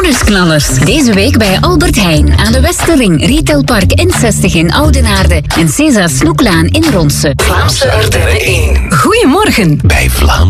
Bonusknallers. Deze week bij Albert Heijn aan de Westerring, Retailpark N60 in Oudenaarde en Cesa Snoeklaan in Ronse. Vlaamse Ardennen 1. Goedemorgen. Bij Vlaanderen.